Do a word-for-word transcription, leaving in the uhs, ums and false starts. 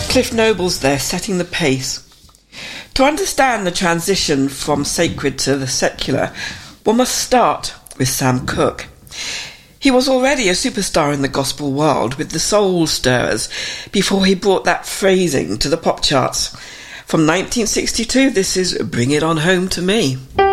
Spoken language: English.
Cliff Noble's there setting the pace. To understand the transition from sacred to the secular, one must start with Sam Cooke. He was already a superstar in the gospel world with the Soul Stirrers before he brought that phrasing to the pop charts. From nineteen sixty-two, this is Bring It On Home to Me.